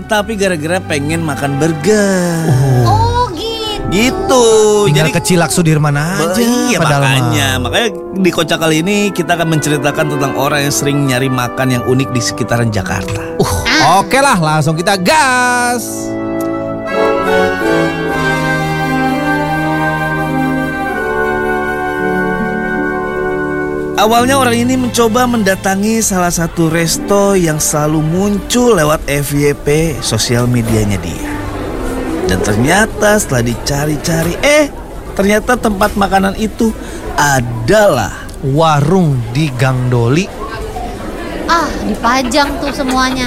Tapi gara-gara pengen makan burger. Oh Gitu. Tinggal kecilak Sudirman aja. Iya makanya di Kocak kali ini kita akan menceritakan tentang orang yang sering nyari makan yang unik di sekitaran Jakarta. Oke lah, langsung kita gas. Awalnya orang ini mencoba mendatangi salah satu resto yang selalu muncul lewat FYP sosial medianya dia. Dan ternyata setelah dicari-cari, ternyata tempat makanan itu adalah warung di Gang Doli. Dipajang tuh semuanya.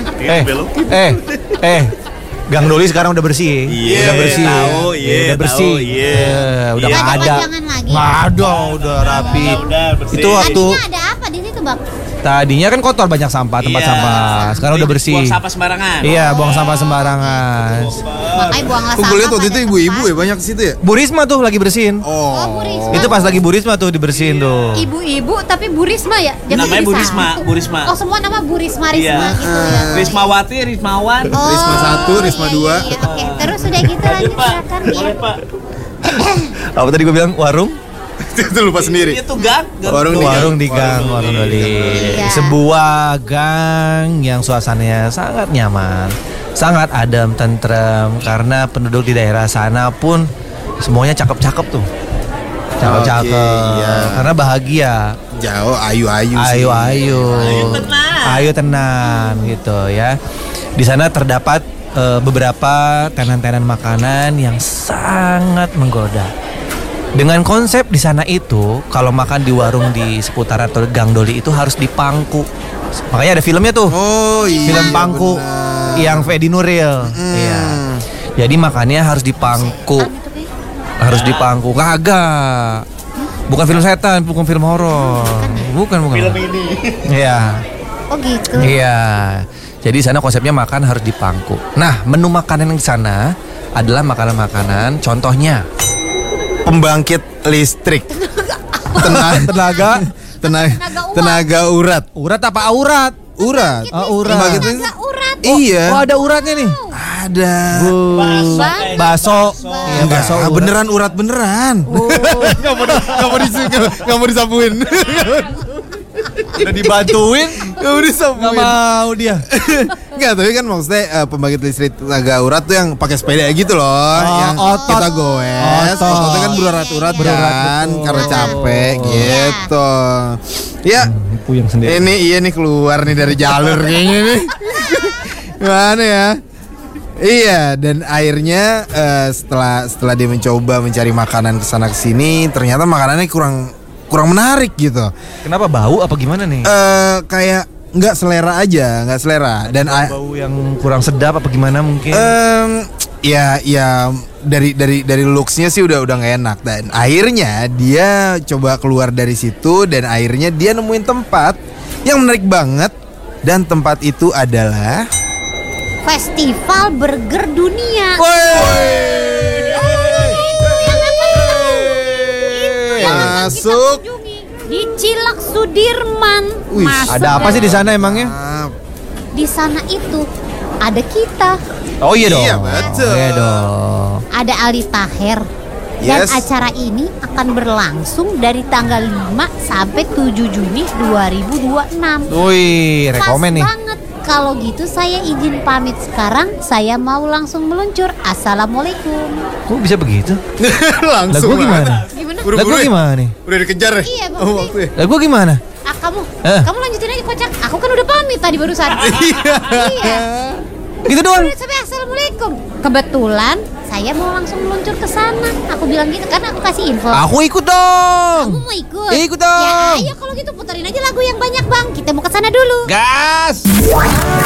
Gang Doli sekarang udah bersih. Udah bersih. Udah bersih. Udah nggak ada. Nggak ada, udah rapi. Itu waktu. Tadinya ada apa di situ, Bang? Tadinya kan kotor, banyak sampah, tempat sampah. Sekarang udah bersih. Buang sampah sembarangan. Iya, buang sampah sembarangan. Makanya buanglah sampah. Gue lihat waktu itu ibu-ibu ya banyak di situ ya. Bu Risma tuh lagi bersihin. Bu Risma. Itu pas lagi Bu Risma tuh dibersihin tuh. Ibu-ibu tapi Bu Risma ya? Namanya Bu Risma. Oh, semua nama Bu Risma gitu ya. Rismawati, Rismawan. Risma 1, Risma 2. Iya. Oke, terus udah gitu lanjut silakan ya. Apa tadi gue bilang warung? Itu lupa sendiri. Itu gang. Warung di Gang Doli. Iya. Sebuah gang yang suasananya sangat nyaman, sangat adem, tentrem. Karena penduduk di daerah sana pun semuanya cakep-cakep tuh. Cakep-cakep. Oke, iya. Karena bahagia. Jauh, ayu-ayu sih. Ayo tenang gitu ya. Di sana terdapat beberapa tenan-tenan makanan yang sangat menggoda. Dengan konsep di sana itu, kalau makan di warung di seputaran atau Gang Doli itu harus dipangku. Makanya ada filmnya tuh. Oh iya. Film Pangku yang Fedi Nuril. Iya. Jadi makannya harus dipangku. Harus dipangku. Kagak. Bukan film setan, bukan film horor. Bukan. Film ini. Iya. Oh gitu. Iya. Jadi di sana konsepnya makan harus dipangku. Nah, menu makanan yang di sana adalah makanan-makanan contohnya Pembangkit listrik. Tenaga urat. Urat apa aurat? Urat. Urat. Pembangkit Ada listrik. urat. Iya. Oh, ada uratnya nih. Ada. Baso. Iya, baso. Enggak, beneran urat beneran. Enggak mau disapuin. Udah dibantuin, Enggak mau disapuin. nggak mau dia. Enggak, tapi kan maksudnya pembangkit listrik tenaga urat tuh yang pakai sepeda gitu loh, yang otot. kita goes. Ototnya kan berurat-urat kan karena capek gitu. Ya, Puyeng sendiri. ini keluar nih dari jalur kayaknya nih. Gimana ya? Iya, dan akhirnya setelah dia mencoba mencari makanan kesana kesini, ternyata makanannya kurang menarik gitu. Kenapa bau apa gimana nih? Kayak nggak selera aja, nggak selera. Dan Bau yang kurang sedap apa gimana mungkin? ya dari looksnya sih udah nggak enak. Dan akhirnya dia coba keluar dari situ dan akhirnya dia nemuin tempat yang menarik banget. Dan tempat itu adalah Festival Burger Dunia. Masuk. Di Cilak Sudirman. Wih, Masuk Ada apa sih di sana emangnya? Di sana itu ada kita. Oh iya dong. Iya, betul. Iya dong. Ada Aldi Taher. Dan Yes. acara ini akan berlangsung dari tanggal 5 sampai 7 Juni 2026. Wih, Pas rekomen nih. banget. Kalau gitu saya izin pamit sekarang. Saya mau langsung meluncur. Assalamualaikum. Kok bisa begitu? Langsung. Lagu gimana? Gimana? Lagu gimana nih? Udah dikejar ya? Iya, Bang. waktunya. Lagu gimana? Kamu lanjutin aja Kocak. Aku kan udah pamit tadi barusan. Iya. Gitu doang. Udah sampai assalamualaikum. Kebetulan saya mau langsung meluncur ke sana. Aku bilang gitu kan, aku kasih info. Aku ikut dong. Kamu mau ikut? Ikut dong. Ya ayo kalau gitu puterin aja lagu yang banyak Bang. Kita mau ke sana dulu. Gas.